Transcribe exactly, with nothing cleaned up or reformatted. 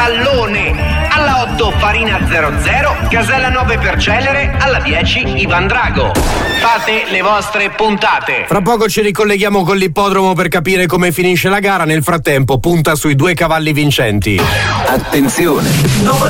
Stallone. Alla otto Farina zero zero, Casella nove per Celere, alla dieci Ivan Drago. Fate le vostre puntate. Fra poco ci ricolleghiamo con l'ippodromo per capire come finisce la gara. Nel frattempo punta sui due cavalli vincenti. Attenzione!